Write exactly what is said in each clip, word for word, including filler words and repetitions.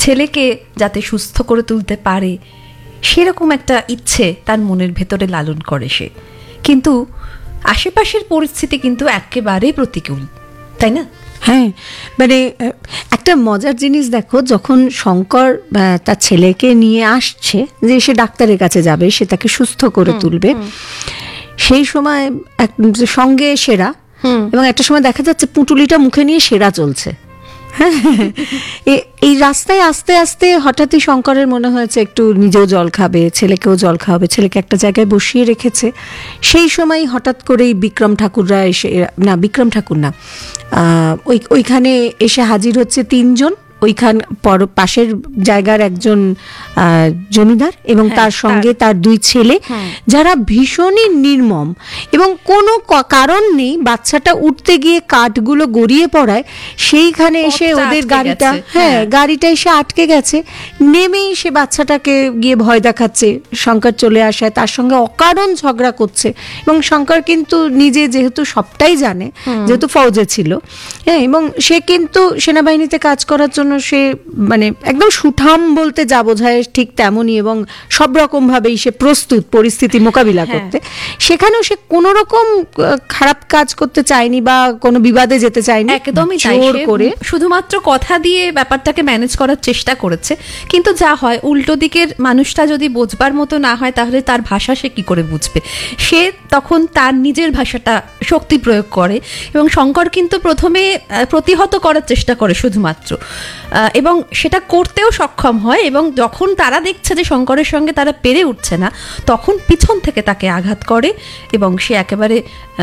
ছেলেকে যাতে সুস্থ করে তুলতে পারে সেরকম একটা ইচ্ছে তার মনের ভেতরে লালন করে সে। কিন্তু আশেপাশের পরিস্থিতি কিন্তু একেবারেই প্রতিকূল, তাই না? হ্যাঁ, মানে একটা মজার জিনিস দেখো, যখন শঙ্কর তার ছেলেকে নিয়ে আসছে যে সে ডাক্তারের কাছে যাবে, সে তাকে সুস্থ করে তুলবে, সেই সময় সঙ্গে সেরা, এবং একটা সময় দেখা যাচ্ছে পুঁটুলিটা মুখে নিয়ে সেরা চলছে। হ্যাঁ, এই রাস্তায় আস্তে আস্তে হঠাৎই শঙ্করের মনে হয়েছে একটু নিজেও জল খাবে, ছেলেকেও জল খাওয়াবে, ছেলেকে একটা জায়গায় বসিয়ে রেখেছে। সেই সময় হঠাৎ করেই বিক্রম ঠাকুররা এসে, না বিক্রম ঠাকুর না, ওই ওইখানে এসে হাজির হচ্ছে তিনজন। ওইখান পর পাশের জায়গার একজন জমিদার এবং তার সঙ্গে তার দুই ছেলে, যারা ভীষণই নির্মম এবং কোনো কারণ নেই বাচ্চাটা উঠতে গিয়ে কাঠগুলো গড়িয়ে পড়ায় সেইখানে এসে ওদের গাড়িটা, হ্যাঁ গাড়িটা এসে আটকে গেছে। নেমেই সে বাচ্চাটাকে গিয়ে ভয় দেখাচ্ছে, শঙ্কর চলে আসায় তার সঙ্গে অকারণ ঝগড়া করছে। এবং শঙ্কর কিন্তু নিজে যেহেতু সবটাই জানে, যেহেতু ফৌজে ছিল, হ্যাঁ, এবং সে কিন্তু সেনাবাহিনীতে কাজ করার জন্য সে মানে একদম সুঠাম বলতে যা বোঝায় ঠিক তেমনই, এবং সব রকম ভাবেই সে প্রস্তুত পরিস্থিতি মোকাবিলা করতে। সেখানেও সে কোনো রকম খারাপ কাজ করতে চায়নি বা কোনো বিবাদে যেতে চায়নি, একদমই জোর করে শুধুমাত্র কথা দিয়ে ব্যাপারটাকে ম্যানেজ করার চেষ্টা করেছে। কিন্তু যা হয়, উল্টো দিকের মানুষটা যদি বোঝবার মতো না হয় তাহলে তার ভাষা সে কি করে বুঝবে? সে তখন তার নিজের ভাষাটা শক্তি প্রয়োগ করে, এবং শঙ্কর কিন্তু প্রথমে প্রতিহত করার চেষ্টা করে শুধুমাত্র, এবং সেটা করতেও সক্ষম হয়। এবং যখন তারা দেখছে যে শঙ্করের সঙ্গে তারা পেরে উঠছে না, তখন পিছন থেকে তাকে আঘাত করে এবং সে একেবারে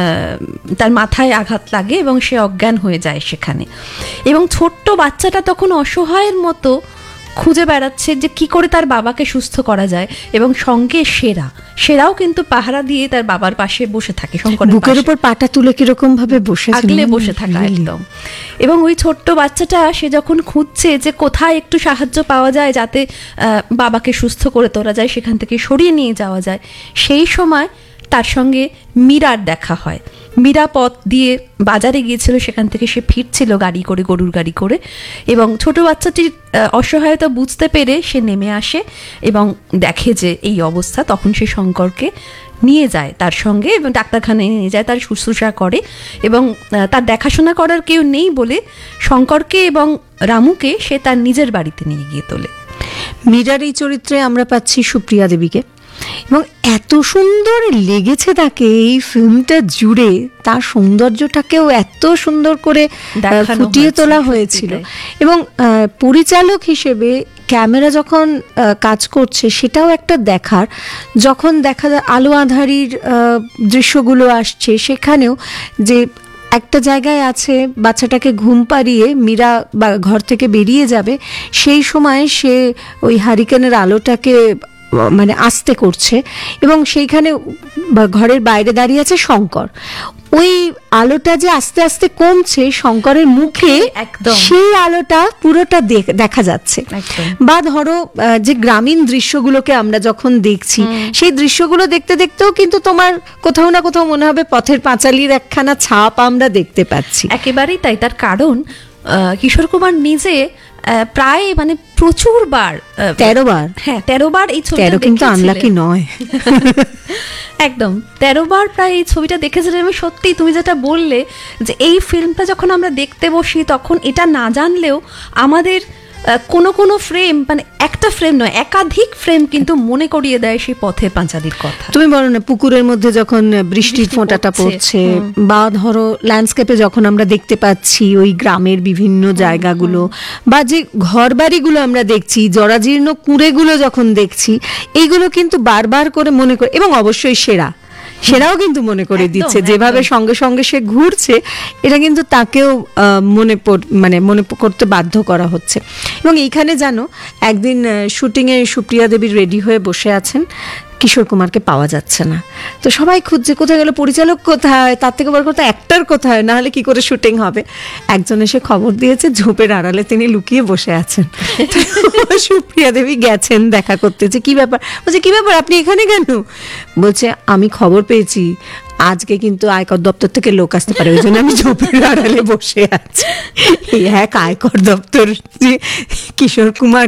তার মাথায় আঘাত লাগে এবং সে অজ্ঞান হয়ে যায় সেখানে। এবং ছোট্ট বাচ্চাটা তখন অসহায়ের মতো খুঁজে বেড়াচ্ছে যে কি করে তার বাবাকে সুস্থ করা যায়, এবং সঙ্গে সেরা সেরাও কিন্তু পাহারা দিয়ে তার বাবার পাশে বসে থাকে, শঙ্করের বুকের উপর পাটা তুলে কিরকম ভাবে বসে আগলে বসে থাকা একদম। এবং ওই ছোট্ট বাচ্চাটা সে যখন খুঁজছে যে কোথায় একটু সাহায্য পাওয়া যায় যাতে বাবাকে সুস্থ করে তোলা যায়, সেখান থেকে সরিয়ে নিয়ে যাওয়া যায়, সেই সময় তার সঙ্গে মীরার দেখা হয়। মীরা পথ দিয়ে বাজারে গিয়েছিল, সেখান থেকে সে ফিরছিল গাড়ি করে, গরুর গাড়ি করে, এবং ছোট বাচ্চাটির অসহায়তা বুঝতে পেরে সে নেমে আসে এবং দেখে যে এই অবস্থা। তখন সে শঙ্করকে নিয়ে যায় তার সঙ্গে এবং ডাক্তারখানায় নিয়ে যায়, তার শুশ্রূষা করে, এবং তার দেখাশোনা করার কেউ নেই বলে শঙ্করকে এবং রামুকে সে তার নিজের বাড়িতে নিয়ে গিয়ে তোলে। মীরার এই চরিত্রে আমরা পাচ্ছি সুপ্রিয়া দেবীকে, এবং এত সুন্দর লেগেছে তাকে এই ফিল্মটা জুড়ে, তার সৌন্দর্যটাকেও এত সুন্দর করে ফুটিয়ে তোলা হয়েছিল। এবং পরিচালক হিসেবে ক্যামেরা যখন কাজ করছে সেটাও একটা দেখার, যখন দেখা যায় আলো আঁধারির দৃশ্যগুলো আসছে, সেখানেও যে একটা জায়গায় আছে বাচ্চাটাকে ঘুম পাড়িয়ে মীরা বা ঘর থেকে বেরিয়ে যাবে, সেই সময় সে ওই হারিকেনের আলোটাকে মানে আস্তে করছে, এবং সেইখানে ঘরের বাইরে দাঁড়িয়ে আছে শঙ্কর। ওই আলোটা যে আস্তে আস্তে কমছে শঙ্করের মুখে, সেই আলোটা পুরোটা দেখা যাচ্ছে। বা ধরো যে গ্রামীণ দৃশ্যগুলোকে আমরা যখন দেখছি, সেই দৃশ্যগুলো দেখতে দেখতেও কিন্তু তোমার কোথাও না কোথাও মনে হবে পথের পাঁচালীর একখানা ছাপ আমরা দেখতে পাচ্ছি। একেবারেই তাই। তার কারণ কিশোর কুমার নিজে প্রায় মানে প্রচুর বার, তেরো বার হ্যাঁ তেরো বার এই ছবিটা, তেরো কিন্তু আনলাকি নয়, একদম তেরো বার প্রায় এই ছবিটা দেখেছিলাম। আমি সত্যি তুমি যেটা বললে যে এই ফিল্মটা যখন আমরা দেখতে বসি তখন এটা না জানলেও আমাদের কোনো কোনো ফ্রেম, মানে একটা ফ্রেম নয় একাধিক ফ্রেম কিন্তু মনে করিয়ে দেয় সেই পথের পাঁচালীর কথা। তুমি বলো না, পুকুরের মধ্যে যখন বৃষ্টির ফোঁটাটা পড়ছে, বা ধরো ল্যান্ডস্কেপে যখন আমরা দেখতে পাচ্ছি ওই গ্রামের বিভিন্ন জায়গাগুলো, বা যে ঘর বাড়িগুলো আমরা দেখছি, জরাজীর্ণ কুঁড়েগুলো যখন দেখছি, এইগুলো কিন্তু বারবার করে মনে করে, এবং অবশ্যই সেরা সেটাও কিন্তু মনে করে দিচ্ছে, যেভাবে সঙ্গে সঙ্গে সে ঘুরছে, এটা কিন্তু তাকেও মনে মানে মনে করতে বাধ্য করা হচ্ছে। এবং এইখানে জানো, একদিন শুটিংয়ে সুপ্রিয়া দেবী রেডি হয়ে বসে আছেন, কিশোর কুমারকে পাওয়া যাচ্ছে না, তো সবাই খুঁজছে কোথায় গেল, পরিচালক কোথায়, তার থেকে বড় কথা অ্যাক্টর কোথায়, না হলে কি করে শুটিং হবে। একজন এসে খবর দিয়েছে ঝোপের আড়ালে তিনি লুকিয়ে বসে আছেন। সুপ্রিয়া দেবী গেছেন দেখা করতে, যে কি ব্যাপার, বলছে কি ব্যাপার আপনি এখানে কেন? বলছে আমি খবর পেয়েছি আজকে কিন্তু আয়কর দপ্তর থেকে লোক আসতে পারে, ওই জন্য আমি ঝোপের আড়ালে বসে আছি। এক আয়কর দপ্তর যে কিশোর কুমার